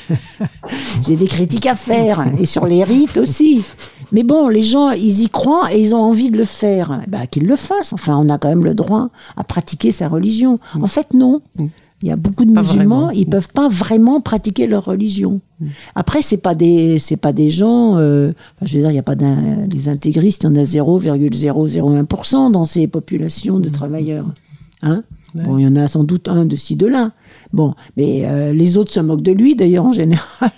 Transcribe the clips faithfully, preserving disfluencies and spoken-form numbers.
J'ai des critiques à faire, et sur les rites aussi. Mais bon, les gens, ils y croient et ils ont envie de le faire. Bah, qu'ils le fassent. Enfin, on a quand même le droit à pratiquer sa religion. En fait, non. Il y a beaucoup de pas musulmans, vraiment. ils ne peuvent pas vraiment pratiquer leur religion. Après, c'est pas des, c'est pas des gens. Euh, enfin, je veux dire, il y a pas d'un, les intégristes, il y en a zéro virgule zéro zéro un pour cent dans ces populations de travailleurs. Hein? Ouais. Bon, il y en a sans doute un de ci, de là. Bon, mais euh, les autres se moquent de lui, d'ailleurs, en général.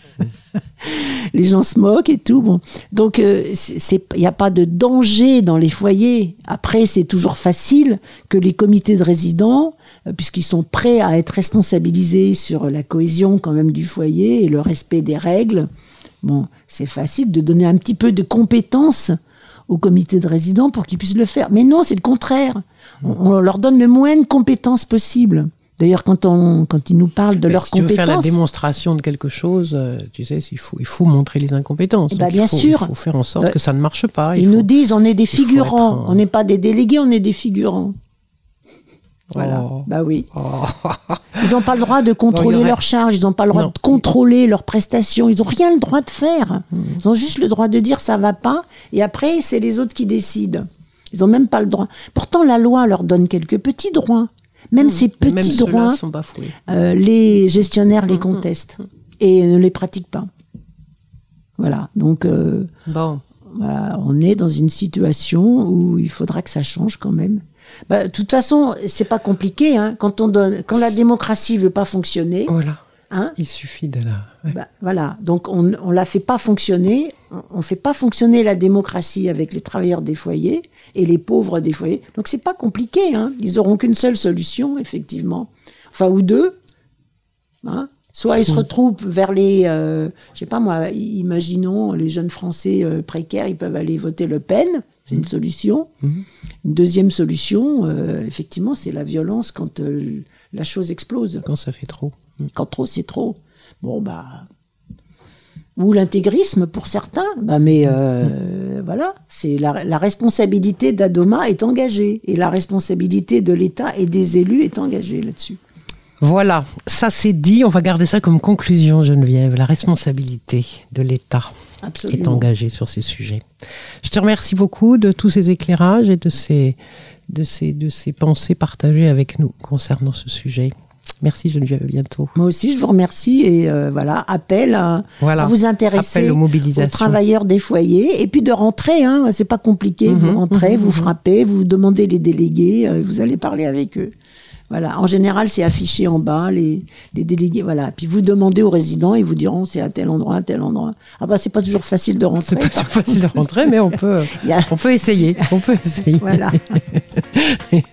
Les gens se moquent et tout. Bon. Donc, il euh, n'y a pas de danger dans les foyers. Après, c'est toujours facile que les comités de résidents, euh, puisqu'ils sont prêts à être responsabilisés sur la cohésion quand même du foyer et le respect des règles, bon, c'est facile de donner un petit peu de compétences au comité de résidents pour qu'ils puissent le faire. Mais non, c'est le contraire. On, on leur donne le moins de compétences possible. D'ailleurs, quand, on, quand ils nous parlent de Mais leurs si tu veux compétences... faire la démonstration de quelque chose, euh, tu sais, il faut, il faut montrer les incompétences. Eh ben, Donc, bien il faut, sûr. Il faut faire en sorte Euh, que ça ne marche pas. Ils il faut... nous disent, on est des faut figurants. être, euh, On n'est pas des délégués, on est des figurants. Voilà. Oh. Bah oui. Oh. Ils n'ont pas le droit de contrôler Non, il y aurait- leurs charges, ils n'ont pas le droit Non. de contrôler leurs prestations, ils n'ont rien le droit de faire. Ils ont juste le droit de dire ça va pas, et après c'est les autres qui décident. Ils n'ont même pas le droit. Pourtant la loi leur donne quelques petits droits. Même ces Mais petits même ceux-là droits, sont bafoués. euh, les gestionnaires les contestent et ne les pratiquent pas. Voilà, donc euh, Bon. voilà, on est dans une situation où il faudra que ça change quand même. Bah, de toute façon, c'est pas compliqué. Hein. Quand, on donne, quand la démocratie veut pas fonctionner, Voilà. hein, Il suffit de la... ouais. bah, voilà. Donc on on la fait pas fonctionner. On, on fait pas fonctionner la démocratie avec les travailleurs des foyers et les pauvres des foyers. Donc c'est pas compliqué. Hein. Ils auront qu'une seule solution, effectivement. Enfin, ou deux. Hein. Soit ils se retrouvent vers les, euh, je sais pas moi, imaginons les jeunes Français euh, précaires, ils peuvent aller voter Le Pen, c'est une solution. Mm-hmm. Une deuxième solution, euh, effectivement, c'est la violence quand euh, la chose explose. Quand ça fait trop. Quand trop, c'est trop. Bon, bah... Ou l'intégrisme pour certains, bah mais euh, voilà, c'est la, la responsabilité d'Adoma est engagée, et la responsabilité de l'État et des élus est engagée là-dessus. Voilà, ça c'est dit. On va garder ça comme conclusion, Geneviève. La responsabilité de l'État Absolument. est engagée sur ces sujets. Je te remercie beaucoup de tous ces éclairages et de ces, de ces, de ces pensées partagées avec nous concernant ce sujet. Merci Geneviève, à bientôt. Moi aussi, je vous remercie et euh, voilà, appel à, Voilà. à vous intéresser Appel aux mobilisations. aux travailleurs des foyers et puis de rentrer, hein, c'est pas compliqué, Mmh, vous rentrez, mmh, vous mmh. frappez, vous demandez les délégués, euh, vous allez parler avec eux. Voilà, en général, c'est affiché en bas, les, les délégués, voilà. Puis vous demandez aux résidents, ils vous diront c'est à tel endroit, à tel endroit. Ah bah c'est pas toujours facile de rentrer. C'est pas toujours facile de rentrer, mais on peut, Il y a- on peut essayer. On peut essayer. Voilà.